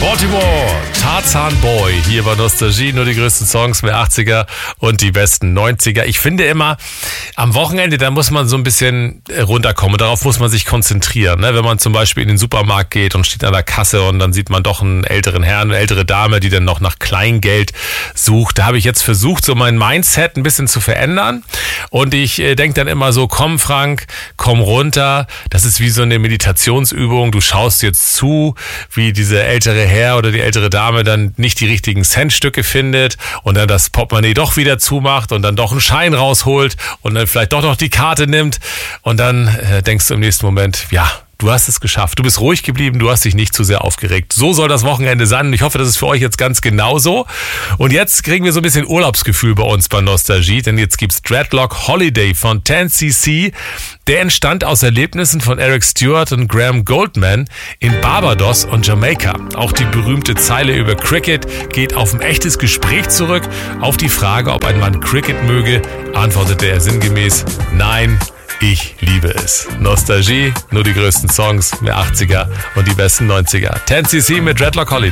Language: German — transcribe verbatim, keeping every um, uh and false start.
Baltimore, Tarzan Boy, hier bei Nostalgie, nur die größten Songs der achtziger und die besten neunziger. Ich finde immer, am Wochenende, da muss man so ein bisschen runterkommen, darauf muss man sich konzentrieren. Ne? Wenn man zum Beispiel in den Supermarkt geht und steht an der Kasse und dann sieht man doch einen älteren Herrn, eine ältere Dame, die dann noch nach Kleingeld sucht. Da habe ich jetzt versucht, so mein Mindset ein bisschen zu verändern und ich äh, denke dann immer so, komm Frank, komm runter, das ist wie so eine Meditationsübung, du schaust jetzt zu, wie diese ältere Herr oder die ältere Dame dann nicht die richtigen Centstücke findet und dann das Portemonnaie doch wieder zumacht und dann doch einen Schein rausholt und dann vielleicht doch noch die Karte nimmt und dann äh, denkst du im nächsten Moment, ja, du hast es geschafft. Du bist ruhig geblieben, du hast dich nicht zu sehr aufgeregt. So soll das Wochenende sein und ich hoffe, das ist für euch jetzt ganz genauso. Und jetzt kriegen wir so ein bisschen Urlaubsgefühl bei uns bei Nostalgie, denn jetzt gibt's Dreadlock Holiday von ten C C. Der entstand aus Erlebnissen von Eric Stewart und Graham Goldman in Barbados und Jamaika. Auch die berühmte Zeile über Cricket geht auf ein echtes Gespräch zurück. Auf die Frage, ob ein Mann Cricket möge, antwortete er sinngemäß, nein, ich liebe es. Nostalgie, nur die größten Songs der achtziger und die besten neunziger. ten C C mit Dreadlock Holiday.